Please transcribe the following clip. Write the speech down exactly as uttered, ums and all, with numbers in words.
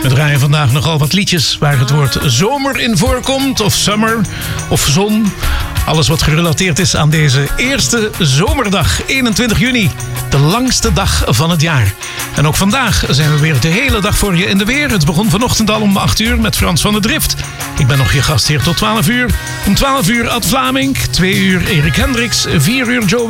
We draaien vandaag nogal wat liedjes waar het woord zomer in voorkomt. Of summer, of zon. Alles wat gerelateerd is aan deze eerste zomerdag, eenentwintig juni. De langste dag van het jaar. En ook vandaag zijn we weer de hele dag voor je in de weer. Het begon vanochtend al om acht uur met Frans van der Drift. Ik ben nog je gastheer tot twaalf uur. Om twaalf uur Ad Vlaming, twee uur Erik Hendricks, vier uur Joe